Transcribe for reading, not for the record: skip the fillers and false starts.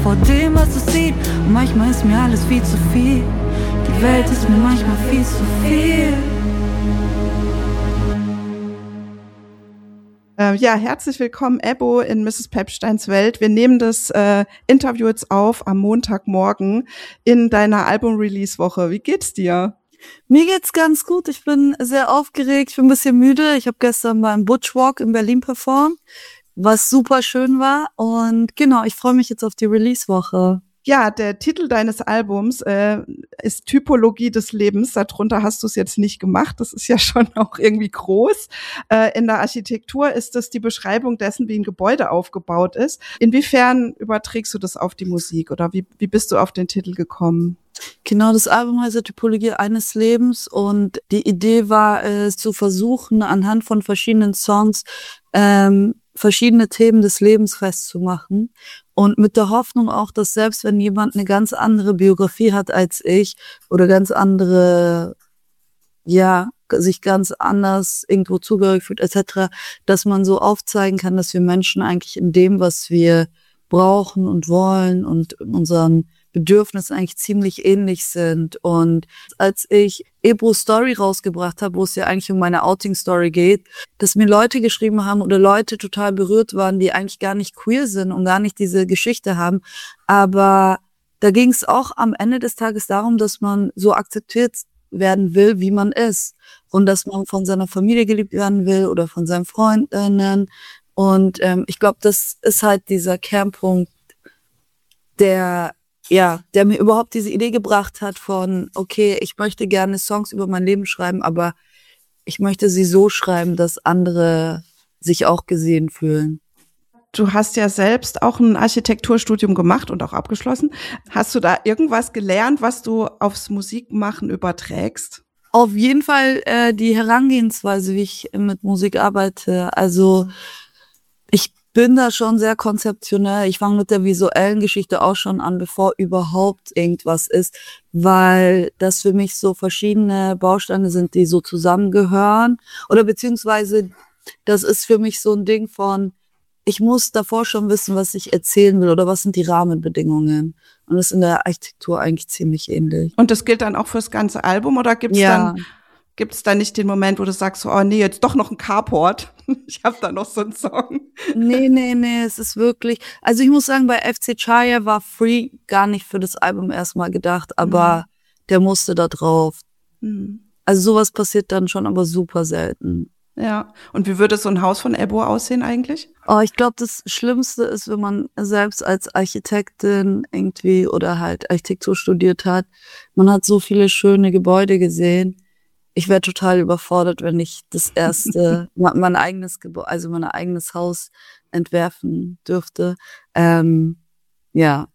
vor dem, was es sieht. Und manchmal ist mir alles viel zu viel. Die Welt ist mir manchmal viel zu viel. Ja, herzlich willkommen, Ebo, in Mrs. Pepsteins Welt. Wir nehmen das Interview jetzt auf am Montagmorgen in deiner Album-Release-Woche. Wie geht's dir? Mir geht's ganz gut. Ich bin sehr aufgeregt. Ich bin ein bisschen müde. Ich habe gestern beim Butchwalk in Berlin performt, was super schön war. Und genau, ich freue mich jetzt auf die Release-Woche. Ja, der Titel deines Albums ist Typologie des Lebens. Darunter hast du es jetzt nicht gemacht. Das ist ja schon auch irgendwie groß. In der Architektur ist das die Beschreibung dessen, wie ein Gebäude aufgebaut ist. Inwiefern überträgst du das auf die Musik oder wie bist du auf den Titel gekommen? Genau, das Album heißt Typologie eines Lebens und die Idee war es, zu versuchen, anhand von verschiedenen Songs verschiedene Themen des Lebens festzumachen und mit der Hoffnung auch, dass selbst wenn jemand eine ganz andere Biografie hat als ich oder ganz andere, ja, sich ganz anders irgendwo zugehörig fühlt etc., dass man so aufzeigen kann, dass wir Menschen eigentlich in dem, was wir brauchen und wollen und in unseren Bedürfnissen eigentlich ziemlich ähnlich sind. Und als ich Ebros Story rausgebracht habe, wo es ja eigentlich um meine Outing-Story geht, dass mir Leute geschrieben haben oder Leute total berührt waren, die eigentlich gar nicht queer sind und gar nicht diese Geschichte haben. Aber da ging es auch am Ende des Tages darum, dass man so akzeptiert werden will, wie man ist. Und dass man von seiner Familie geliebt werden will oder von seinen Freundinnen. Und ich glaube, das ist halt dieser Kernpunkt, der mir überhaupt diese Idee gebracht hat von, okay, ich möchte gerne Songs über mein Leben schreiben, aber ich möchte sie so schreiben, dass andere sich auch gesehen fühlen. Du hast ja selbst auch ein Architekturstudium gemacht und auch abgeschlossen. Hast du da irgendwas gelernt, was du aufs Musikmachen überträgst? Auf jeden Fall die Herangehensweise, wie ich mit Musik arbeite. Also ich bin da schon sehr konzeptionell. Ich fange mit der visuellen Geschichte auch schon an, bevor überhaupt irgendwas ist, weil das für mich so verschiedene Bausteine sind, die so zusammengehören. Oder beziehungsweise das ist für mich so ein Ding von, ich muss davor schon wissen, was ich erzählen will oder was sind die Rahmenbedingungen. Und das ist in der Architektur eigentlich ziemlich ähnlich. Und das gilt dann auch fürs ganze Album oder gibt's dann nicht den Moment, wo du sagst, so, oh nee, jetzt doch noch ein Carport. Ich habe da noch so einen Song. Nee, es ist wirklich, also ich muss sagen, bei FC Chaya war Free gar nicht für das Album erstmal gedacht, aber der musste da drauf. Also sowas passiert dann schon, aber super selten. Ja, und wie würde so ein Haus von Ebo aussehen eigentlich? Oh, ich glaube, das Schlimmste ist, wenn man selbst als Architektin irgendwie oder halt Architektur studiert hat, man hat so viele schöne Gebäude gesehen. Ich wäre total überfordert, wenn ich das erste, mein eigenes Gebäude, also mein eigenes Haus entwerfen dürfte. Ja,